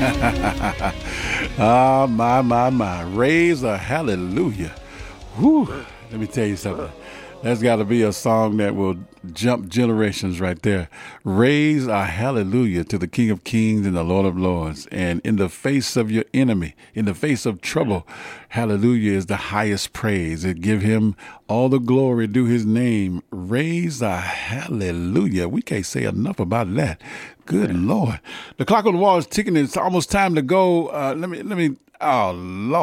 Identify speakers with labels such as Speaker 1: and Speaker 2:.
Speaker 1: Ah, my. Raise a hallelujah. Whew. Let me tell you something. That's got to be a song that will jump generations right there. Raise a hallelujah to the King of Kings and the Lord of Lords. And in the face of your enemy, in the face of trouble, hallelujah is the highest praise. And give him all the glory, do his name. Raise a hallelujah. We can't say enough about that. Good Lord. The clock on the wall is ticking. It's almost time to go. Oh, Lord.